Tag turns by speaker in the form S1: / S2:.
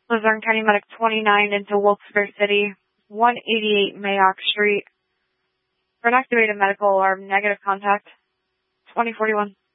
S1: Luzerne County Medic 29 into Wilkes-Barre City, 188 Mayock Street. For an activated medical alarm, negative contact, 2041.